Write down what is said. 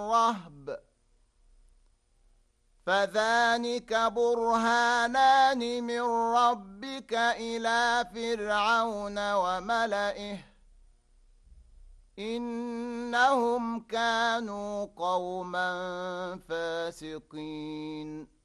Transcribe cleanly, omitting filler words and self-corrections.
الرهب فذلك برهانان من ربك إلى فرعون وملئه إنهم كانوا قوما فاسقين